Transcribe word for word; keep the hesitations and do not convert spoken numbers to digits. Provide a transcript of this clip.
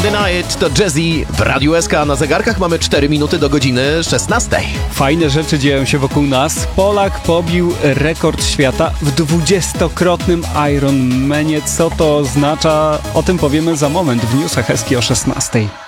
the Night to Jazzy w Radiu S K. Na zegarkach mamy cztery minuty do godziny szesnastej. Fajne rzeczy dzieją się wokół nas. Polak pobił rekord świata w dwudziestokrotnym Ironmanie. Co to oznacza? O tym powiemy za moment w newsach Eski o szesnastej.